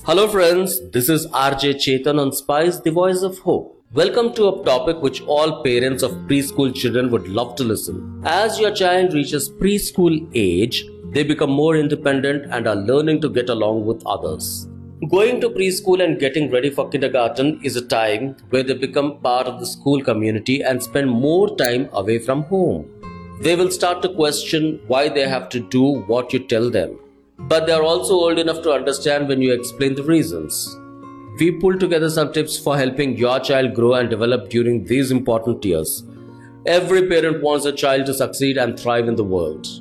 Hello friends, this is RJ Chetan on Spice, the voice of hope. Welcome to a topic which all parents of preschool children would love to listen. As your child reaches preschool age, they become more independent and are learning to get along with others. Going to preschool and getting ready for kindergarten is a time where they become part of the school community and spend more time away from home. They will start to question why they have to do what you tell them. But they are also old enough to understand when you explain the reasons. We pulled together some tips for helping your child grow and develop during these important years. Every parent wants a child to succeed and thrive in the world.